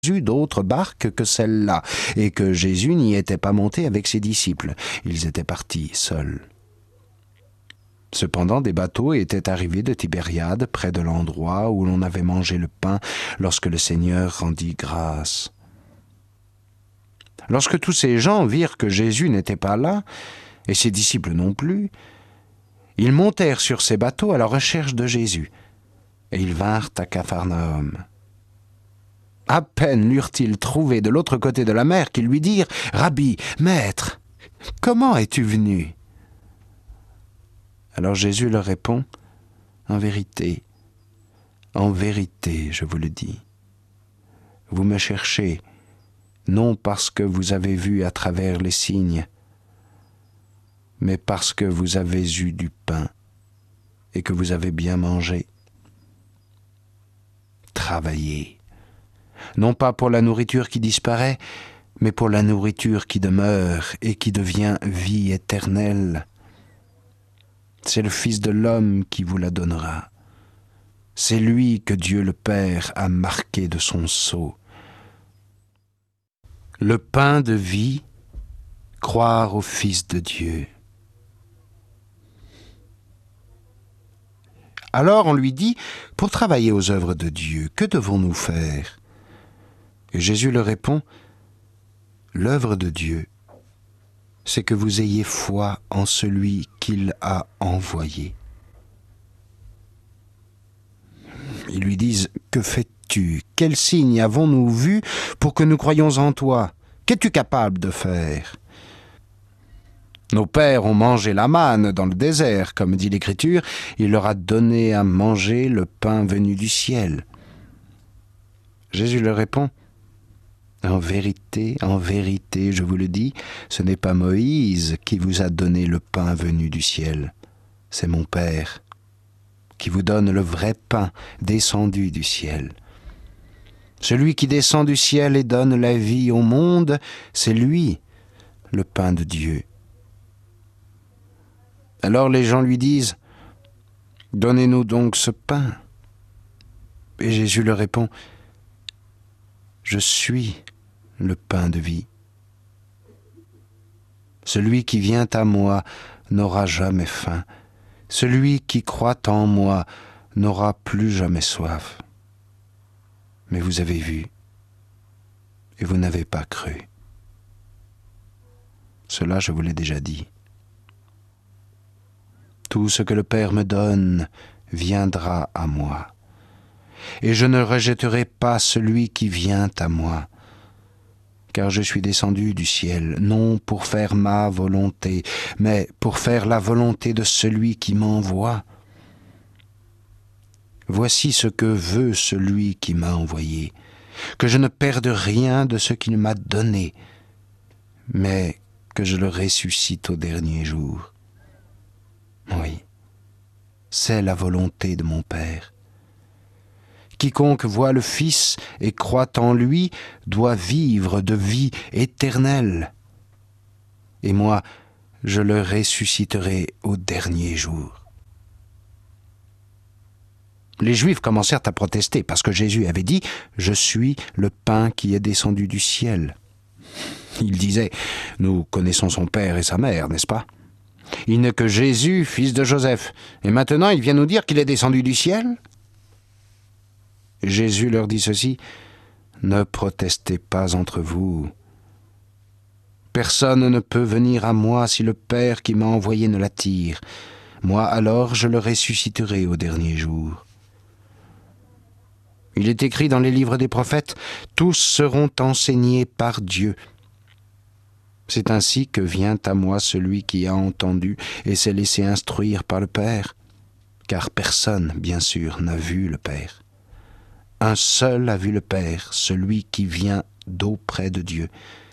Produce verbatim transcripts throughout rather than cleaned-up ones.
d'autres barques que celle-là, et que Jésus n'y était pas monté avec ses disciples. Ils étaient partis seuls. Cependant, des bateaux étaient arrivés de Tibériade, près de l'endroit où l'on avait mangé le pain lorsque le Seigneur rendit grâce. Lorsque tous ces gens virent que Jésus n'était pas là, et ses disciples non plus, ils montèrent sur ces bateaux à la recherche de Jésus, et ils vinrent à Capharnaüm. À peine l'eurent-ils trouvé de l'autre côté de la mer qu'ils lui dirent « Rabbi, maître, comment es-tu venu ?» Alors Jésus leur répond « En vérité, en vérité, je vous le dis, vous me cherchez, non parce que vous avez vu à travers les signes, mais parce que vous avez eu du pain et que vous avez bien mangé. Travaillez, non pas pour la nourriture qui disparaît, mais pour la nourriture qui demeure et qui devient vie éternelle. C'est le Fils de l'homme qui vous la donnera. C'est lui que Dieu le Père a marqué de son sceau. Le pain de vie, croire au Fils de Dieu. Alors on lui dit, pour travailler aux œuvres de Dieu, que devons-nous faire ? Et Jésus leur répond, l'œuvre de Dieu, c'est que vous ayez foi en celui qu'il a envoyé. Ils lui disent, que fais-tu ? Quel signe avons-nous vu pour que nous croyions en toi ? Qu'es-tu capable de faire ? Nos pères ont mangé la manne dans le désert, comme dit l'Écriture, il leur a donné à manger le pain venu du ciel. Jésus leur répond, en vérité, en vérité, je vous le dis, ce n'est pas Moïse qui vous a donné le pain venu du ciel, c'est mon Père qui vous donne le vrai pain descendu du ciel. Celui qui descend du ciel et donne la vie au monde, c'est lui, le pain de Dieu. Alors les gens lui disent, « Donnez-nous donc ce pain. » Et Jésus leur répond, « Je suis le pain de vie. Celui qui vient à moi n'aura jamais faim. Celui qui croit en moi n'aura plus jamais soif. Mais vous avez vu, et vous n'avez pas cru. Cela, je vous l'ai déjà dit. Tout ce que le Père me donne viendra à moi, et je ne rejetterai pas celui qui vient à moi, car je suis descendu du ciel, non pour faire ma volonté, mais pour faire la volonté de celui qui m'envoie. Voici ce que veut celui qui m'a envoyé, que je ne perde rien de ce qu'il m'a donné, mais que je le ressuscite au dernier jour. Oui, c'est la volonté de mon Père. Quiconque voit le Fils et croit en lui doit vivre de vie éternelle. Et moi, je le ressusciterai au dernier jour. Les Juifs commencèrent à protester parce que Jésus avait dit « Je suis le pain qui est descendu du ciel ». Ils disaient « Nous connaissons son père et sa mère, n'est-ce pas ? Il n'est que Jésus, fils de Joseph. Et maintenant, il vient nous dire qu'il est descendu du ciel ?» Jésus leur dit ceci, « Ne protestez pas entre vous. Personne ne peut venir à moi si le Père qui m'a envoyé ne l'attire. Moi alors je le ressusciterai au dernier jour. » Il est écrit dans les livres des prophètes, « Tous seront enseignés par Dieu. » C'est ainsi que vient à moi celui qui a entendu et s'est laissé instruire par le Père, car personne, bien sûr, n'a vu le Père. Un seul a vu le Père, celui qui vient d'auprès de Dieu.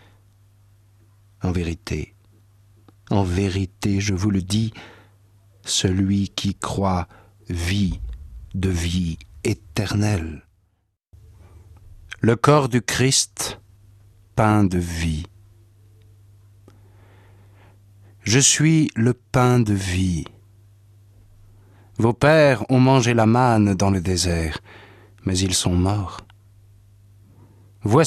En vérité, en vérité, je vous le dis, celui qui croit vit de vie éternelle. Le corps du Christ, pain de vie. Je suis le pain de vie. Vos pères ont mangé la manne dans le désert, mais ils sont morts.